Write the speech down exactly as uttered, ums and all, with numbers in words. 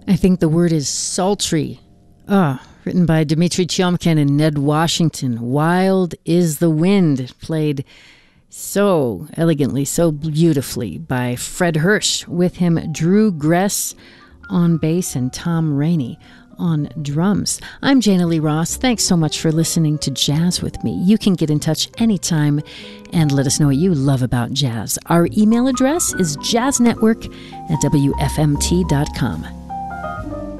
I think the word is sultry. Ah, written by Dmitri Tiomkin and Ned Washington. Wild is the Wind, played so elegantly, so beautifully by Fred Hirsch. With him, Drew Gress on bass and Tom Rainey on drums. I'm Jana Lee Ross. Thanks so much for listening to Jazz with me. You can get in touch anytime and let us know what you love about jazz. Our email address is jazznetwork at W F M T dot com.